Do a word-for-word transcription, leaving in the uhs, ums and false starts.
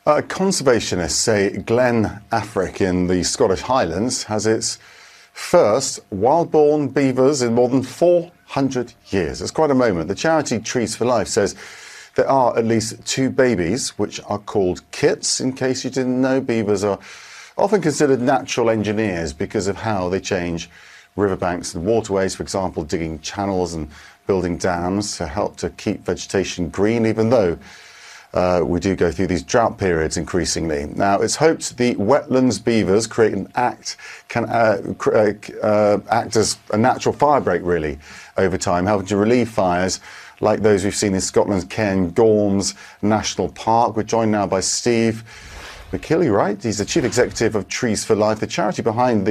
Uh, conservationists say Glen Affric in the Scottish Highlands has its first wild-born beavers in more than four hundred years. It's quite a moment. The charity Trees for Life says there are at least two babies, which are called kits. In case you didn't know, beavers are often considered natural engineers because of how they change riverbanks and waterways, for example, digging channels and building dams to help to keep vegetation green, even though Uh, we do go through these drought periods increasingly. Now, it's hoped the wetlands beavers create an act, can uh, uh, uh, act as a natural fire break, really, over time, helping to relieve fires like those we've seen in Scotland's Cairngorms National Park. We're joined now by Steve McKillie, right? He's the Chief Executive of Trees for Life, the charity behind the